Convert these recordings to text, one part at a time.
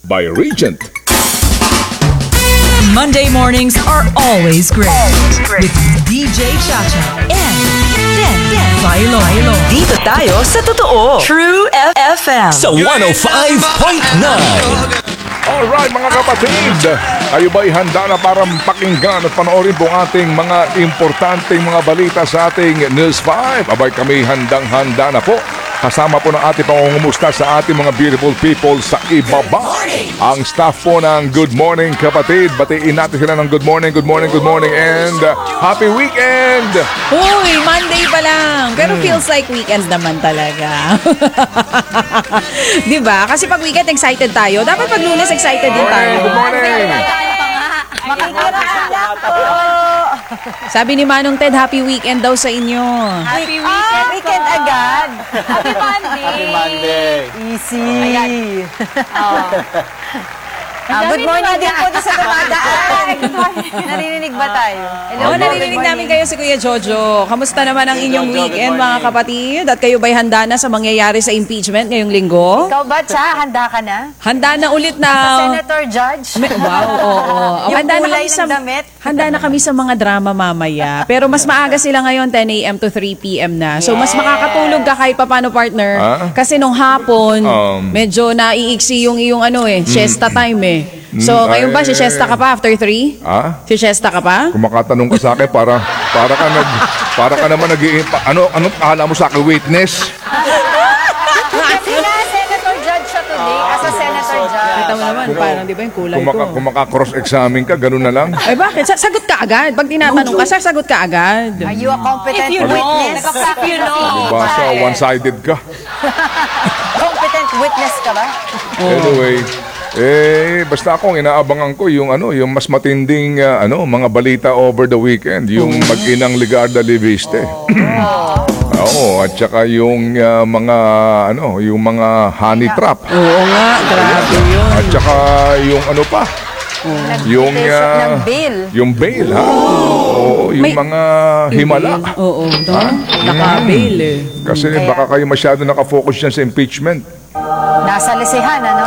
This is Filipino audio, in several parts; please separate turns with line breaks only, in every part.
by Regent.
Monday mornings are always great with DJ Chacha and Dan Bailon. Dito tayo sa totoo. True FM.
Sa 105.9.
Alright mga kapatid, kayo ba'y handa na para pakinggan at panoorin po ating mga importanteng mga balita sa ating News 5? Abay kami handang-handa na po. Kasama po ng ating pangungumusta sa ating mga beautiful people sa ibaba. Ang staff po ng Good Morning Kapatid. Batiin natin sila ng good morning, and happy weekend!
Uy, Monday pa lang. Pero feels like weekend naman talaga. Diba? Kasi pag weekend excited tayo, dapat pag Lunes excited din tayo.
Good morning!
Sabi ni Manong Ted, happy weekend daw sa inyo.
Happy weekend.
Weekend agad.
Happy Monday.
Happy Monday. Easy.
Ayan.
Good morning din po sa dumadaan. Narinig ba tayo?
Hello, naririnig namin kayo si Kuya Jojo. Kamusta naman ang inyong weekend mga kapatid? At kayo ba'y handa na sa mangyayari sa impeachment ngayong linggo?
Ikaw ba, Cha? Handa ka na?
Handa na ulit na...
Senator Judge?
Wow, oo.
Yung kulay ng damit?
Handa na kami sa mga drama mamaya. Pero mas maaga sila ngayon, 10 a.m. to 3 p.m. na. So mas makakatulog ka kahit papano, partner. Kasi nung hapon, medyo naiiksi yung iyong siesta time eh. So, ngayon ba, siesta ka pa after 3? Siesta ka pa?
Kung makatanong ka sa akin, para ka naman ano akala mo sa akin, witness?
Kasi na, Senator Judge siya today. As a Senator Judge.
Kita mo naman, parang di ba yung kulay ko?
Kung maka-cross-examine ka, ganun na lang.
Ay bakit? Sagot ka agad. Pag tinatanong ka, sagot ka agad.
Are you a competent witness?
If you know.
Diba sa one-sided ka?
Competent witness ka ba?
Anyway, basta akong inaabangan ko yung mas matinding mga balita over the weekend, yung mag-inang Ligarda Liviste. Oo, at saka yung yung mga honey trap.
Oo nga, grabe yun.
At saka yung yung
ng bail.
Yung bail, ha? Oo, yung mga himala.
Oo, naka-bail eh.
Kasi baka kayo masyado nakafocus dyan sa impeachment.
Nasa lisihan, ano?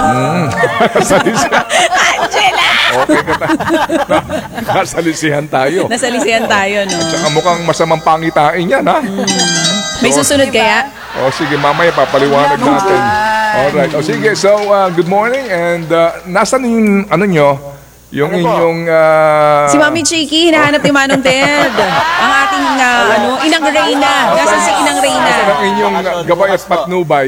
Angela!
Okay ka na. Nasalisihan tayo.
Nasalisihan tayo, no?
Tsaka mukhang masamang pangitain yan, ha?
May susunod kaya?
Sige, mamaya papaliwanag natin. Alright. Sige, so, good morning. And nasan yung, yung inyong...
Si Mami Chiki, hinahanap ni Manong Ted. Ang ating, Inang Reyna. Nasaan si Inang Reyna?
Nasan ang inyong gabay at patnubay?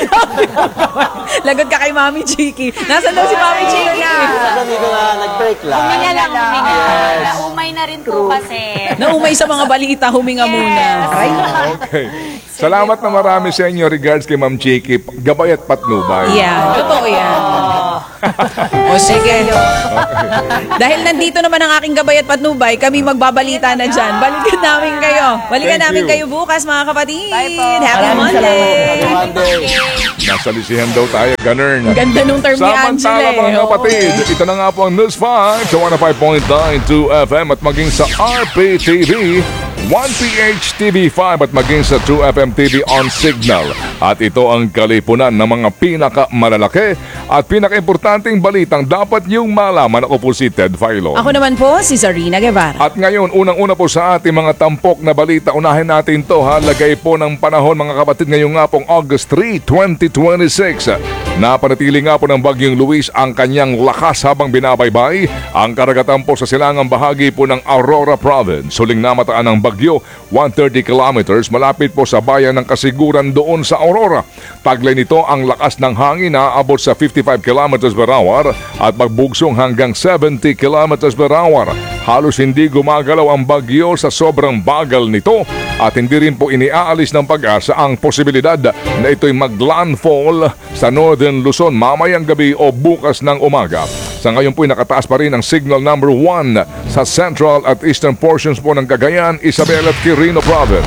Lagot ka kay Mami Chiki. Nasaan daw si Mami Chiki?
Dito na, nag-break lang.
Huminga lang, huminga. Naumay na rin po kasi.
Naumay sa mga balita, huminga muna.
Okay. Salamat na marami sa inyo. Regards kay Ma'am Chiki. Gabay at patnubay.
Yeah, totoo yan. O sige. Dahil nandito naman ang aking gabay at patnubay, kami magbabalita na dyan. Balikan namin kayo. Balikan namin kayo bukas, mga kapatid. Happy Monday.
Nasalisihan daw tayo, ganun.
Ganda nung term ni Angela.
Samantala mga kapatid, ito na nga po ang News 5 sa 105.92 FM at maging sa RPTV, 1PH TV5 at maging sa 2FM TV on Signal. At ito ang kalipunan ng mga pinakamalalaki at pinakaimportanteng balitang dapat niyong malaman. Ako po si Ted Filon.
Ako naman po, si Zarina Guevara.
At ngayon, unang-una po sa ating mga tampok na balita, unahin natin to ha. Lagay po ng panahon mga kapatid ngayon nga pong August 3, 2026. Napanatili nga po ng Bagyong Luis ang kanyang lakas habang binabaybay ang karagatan po sa silangang bahagi po ng Aurora Province. Huling namataan ng bagyo, 130 kilometers malapit po sa bayan ng Kasiguran doon sa Aurora. Taglay nito ang lakas ng hangin na abot sa 55 kilometers per hour at magbugsong hanggang 70 kilometers per hour. Halos hindi gumagalaw ang bagyo sa sobrang bagal nito at hindi rin po iniaalis ng pag-asa ang posibilidad na ito'y mag-landfall sa Northern Luzon mamayang gabi o bukas ng umaga. Sa ngayon po'y nakataas pa rin ang signal number 1 sa central at eastern portions po ng Cagayan, Isabela at Quirino Province.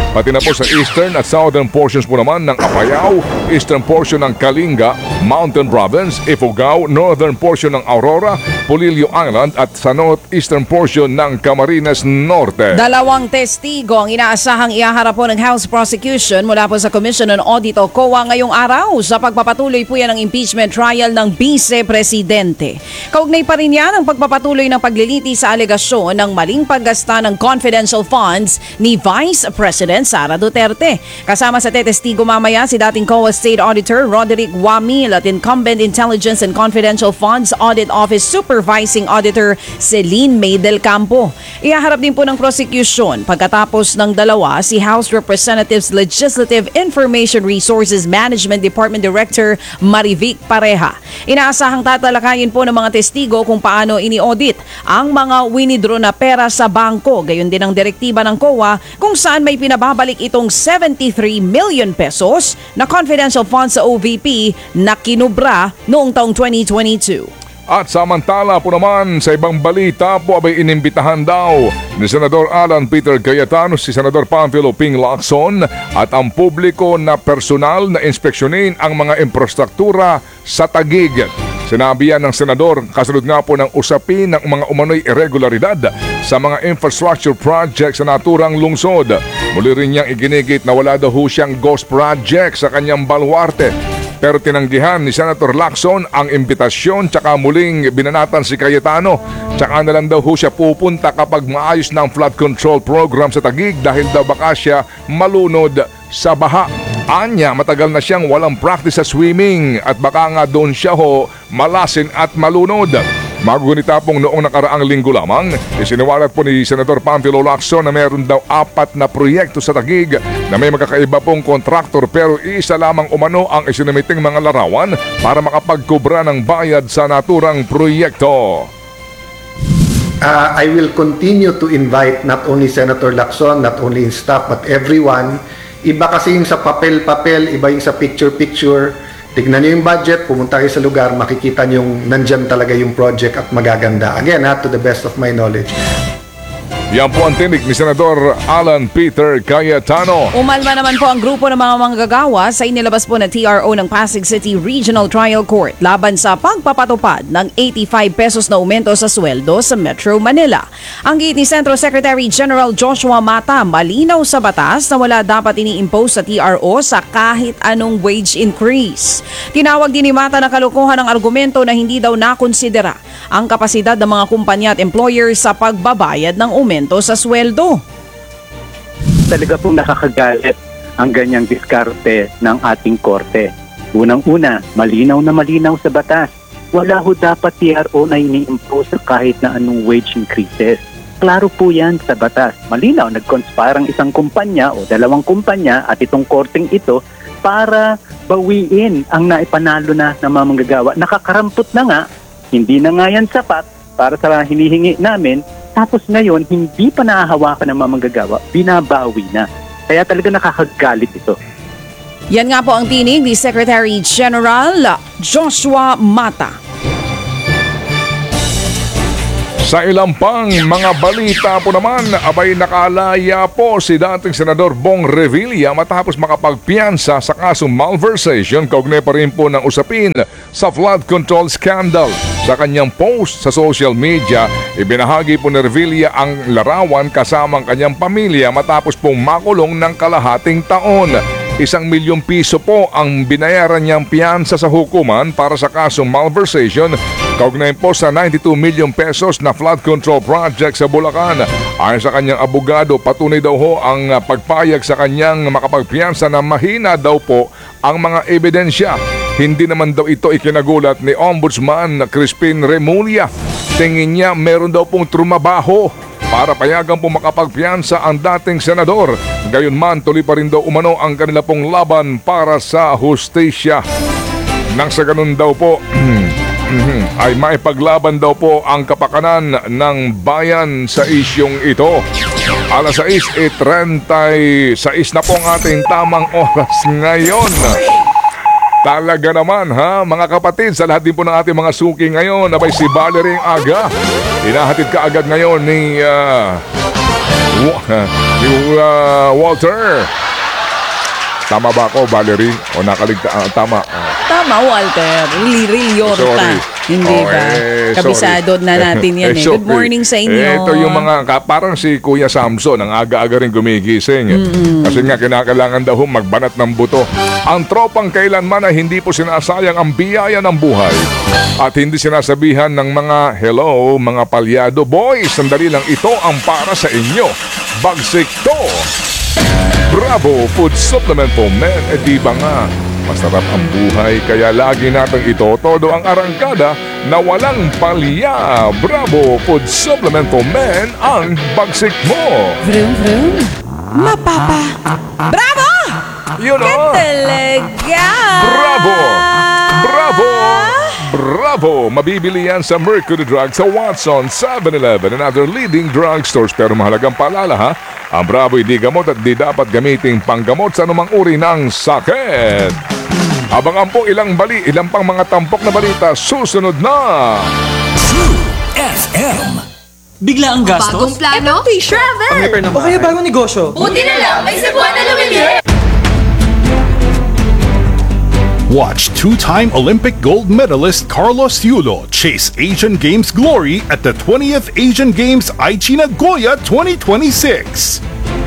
pati na po sa eastern at southern portions po naman ng Apayao, eastern portion ng Kalinga, Mountain Province, Ifugao, northern portion ng Aurora, Polillo Island at sa northeastern portion ng Camarines Norte.
Dalawang testigo ang inaasahang ihaharap po ng House Prosecution mula po sa Commission on Audit o COA ngayong araw sa pagpapatuloy po yan ng impeachment trial ng Vice Presidente. Kaugnay pa rin yan ang pagpapatuloy ng pagliliti sa alegasyon ng maling paggasta ng confidential funds ni Vice President Sara Duterte. Kasama sa tetestigo mamaya si dating COA State Auditor Roderick Wamil at incumbent Intelligence and Confidential Funds Audit Office Supervising Auditor Celine May del Campo. Ihaharap din po ng prosecution pagkatapos ng dalawa si House Representatives Legislative Information Resources Management Department Director Marivic Pareja. Inaasahang tatalakayin po ng mga testigo kung paano ini-audit ang mga winidraw na pera sa bangko. Gayon din ang direktiba ng COA kung saan may pinababalik itong 73 million pesos na confidential funds sa OVP na kinubra noong taong 2022.
At samantala po naman sa ibang balita po abay inimbitahan daw ni Senador Alan Peter Cayetano si Senador Panfilo Ping Lacson at ang publiko na personal na inspeksyonin ang mga infrastruktura sa Taguig. Sinabi yan ng Senador kasunod nga po ng usapin ng mga umano'y irregularidad sa mga infrastructure projects sa naturang lungsod. Muli rin niyang iginigit na wala daw siyang ghost project sa kanyang baluarte. Pero tinanggihan ni Senator Lacson ang imbitasyon tsaka muling binanatan si Cayetano. Tsaka na lang daw siya pupunta kapag maayos ng flood control program sa Taguig dahil daw baka siya malunod sa baha. Anya, matagal na siyang walang practice sa swimming at baka nga doon siya malasin at malunod. Magugunita pong noong nakaraang linggo lamang, isiniwalat po ni Senator Panfilo Lacson na meron daw 4 na proyekto sa Taguig na may magkakaiba pong kontraktor pero isa lamang umano ang isinamiting mga larawan para makapagkubra ng bayad sa naturang proyekto.
I will continue to invite not only Senator Lacson, not only his staff, but everyone. Iba kasi yung sa papel-papel, iba yung sa picture-picture. Tignan niyo yung budget, pumunta kayo sa lugar, makikita niyo yung nandyan talaga yung project at magaganda. Again, to the best of my knowledge.
Yan po ang tinig ni Senador Alan Peter Cayetano.
Umalma naman po ang grupo ng mga manggagawa sa inilabas po na TRO ng Pasig City Regional Trial Court laban sa pagpapatupad ng 85 pesos na aumento sa sweldo sa Metro Manila. Ang giit ni Centro Secretary General Joshua Mata, malinaw sa batas na wala dapat ini-impose sa TRO sa kahit anong wage increase. Tinawag din ni Mata na kalokohan ang argumento na hindi daw nakonsidera ang kapasidad ng mga kumpanya at employers sa pagbabayad ng aumento sa sweldo.
Talaga pong nakakagalit ang ganyang diskarte ng ating korte. Unang-una, malinaw na malinaw sa batas. Wala ho dapat TRO na ini-impose sa kahit na anong wage increases. Klaro po yan sa batas. Malinaw, nag-conspire ang isang kumpanya o dalawang kumpanya at itong korteng ito para bawiin ang naipanalo na ng mga manggagawa. Nakakarampot na nga, hindi na nga yan sapat para sa hinihingi namin. Tapos ngayon, hindi pa nahahawakan ng mga manggagawa, binabawi na. Kaya talaga nakakagalit ito.
Yan nga po ang tinig ni Secretary General Joshua Mata.
Sa ilang pang mga balita po naman, abay nakalaya po si dating Senador Bong Revilla matapos makapagpiyansa sa kasong malversation kaugnay pa rin po ng usapin sa flood control scandal. Sa kanyang post sa social media, ibinahagi po ni Revilla ang larawan kasama ang kanyang pamilya matapos pong makulong ng kalahating taon. 1 milyong piso po ang binayaran niyang piyansa sa hukuman para sa kasong malversation kaugnay po sa 92 milyong pesos na flood control project sa Bulacan. Ayon sa kanyang abogado, patunay daw ang pagpayag sa kanyang makapagpiyansa na mahina daw po ang mga ebidensya. Hindi naman daw ito ikinagulat ni Ombudsman Crispin Remulla. Tingin niya meron daw pong trumabaho para payagan po makapagpiyansa ang dating senador. Gayunman, tuloy pa rin daw umano ang kanila pong laban para sa hustisya. Nang sa ganun daw po, ay maipaglaban daw po ang kapakanan ng bayan sa isyong ito. Alas 6:36 na po ang ating tamang oras ngayon. Talaga naman mga kapatid, sa lahat din po ng ating mga suki ngayon, abay si Valerie Aga. Inahatid ka agad ngayon ni Walter. Tama ba ako, Valerie? O nakaligtaan? Tama.
Tama, Walter. Really, Yorta.
Sorry.
Hindi ba? Kabisado
sorry.
na natin yan eh. Good
Sorry.
morning sa inyo.
Ito yung mga, parang si Kuya Samson, ang aga-aga rin gumigising. Kasi nga, kinakailangan daw magbanat ng buto. Ang tropang kailanman ay hindi po sinasayang ang biyaya ng buhay. At hindi sinasabihan ng mga, hello, mga palyado. Boys, sandali lang, ito ang para sa inyo. Bagsik to. Bravo Food Supplement for Men. Di ba nga, masarap ang buhay kaya lagi natin ito todo ang arangkada na walang palya. Bravo Food Supplement for Men ang bagsik mo.
Vroom, vroom. Mapapa. Bravo!
Yun o.
Talaga!
Bravo! Bravo! Bravo! Mabibili yan sa Mercury Drug sa Watson, 7-Eleven and other leading drugstores. Pero mahalagang paalala ha, ang Bravo hindi gamot at di dapat gamiting panggamot sa anumang uri ng sakit. Abangan po ilang pang mga tampok na balita susunod na.
True FM. Bigla ang gastos?
plano? Travel!
O kaya bagong negosyo?
Buti na lang, may Cebuana na lumili!
Watch two-time Olympic gold medalist Carlos Yulo chase Asian Games glory at the 20th Asian Games Aichi Nagoya 2026.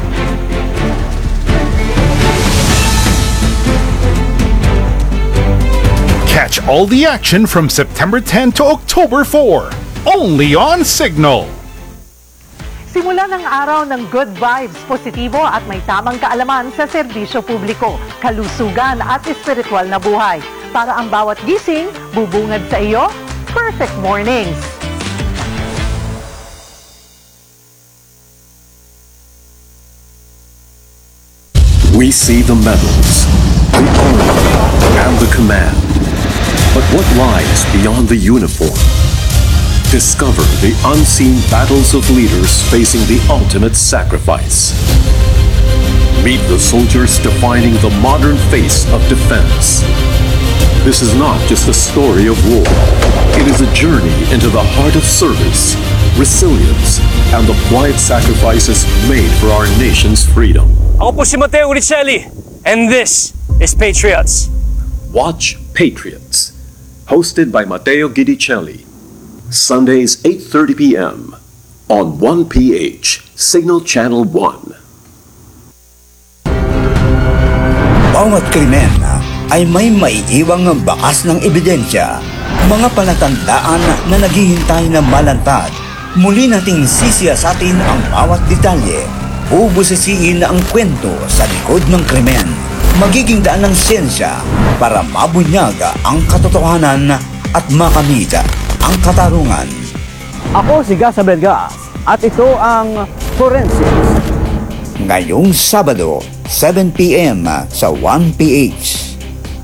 Catch all the action from September 10 to October 4, only on Signal.
Simula ng araw ng good vibes, positibo at may tamang kaalaman sa serbisyo publiko, kalusugan at espiritual na buhay. Para ang bawat gising, bubungad sa iyo, perfect mornings.
We see the medals, the honor, and the command. But what lies beyond the uniform? Discover the unseen battles of leaders facing the ultimate sacrifice. Meet the soldiers defining the modern face of defense. This is not just a story of war. It is a journey into the heart of service, resilience, and the quiet sacrifices made for our nation's freedom.
Ako po si Mateo Uricelli, and this is Patriots.
Watch Patriots, hosted by Matteo Guidicelli. Sundays 8:30 p.m. on 1PH, Signal Channel 1.
Bawat krimen ay may maiiwang bakas ng ebidensya, mga palatandaan na naghihintay na malantad. Muli nating sisiyasatin ang bawat detalye, bubusisiin ang kwento sa likod ng krimen. Magiging daan ng siyensya para mabunyag ang katotohanan at makamit ang katarungan.
Ako si Gasa Belgas at ito ang Forensics.
Ngayong Sabado, 7 p.m. sa 1PH.